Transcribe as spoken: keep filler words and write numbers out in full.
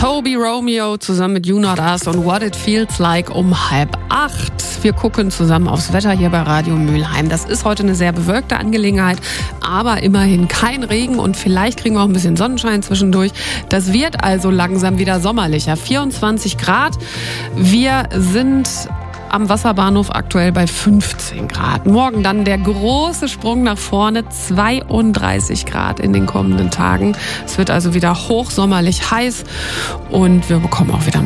Toby Romeo zusammen mit You Not Us und What It Feels Like um halb acht. Wir gucken zusammen aufs Wetter hier bei Radio Mülheim. Das ist heute eine sehr bewölkte Angelegenheit, aber immerhin kein Regen und vielleicht kriegen wir auch ein bisschen Sonnenschein zwischendurch. Das wird also langsam wieder sommerlicher. vierundzwanzig Grad. Wir sind am Wasserbahnhof aktuell bei fünfzehn Grad. Morgen dann der große Sprung nach vorne, zweiunddreißig Grad in den kommenden Tagen. Es wird also wieder hochsommerlich heiß und wir bekommen auch wieder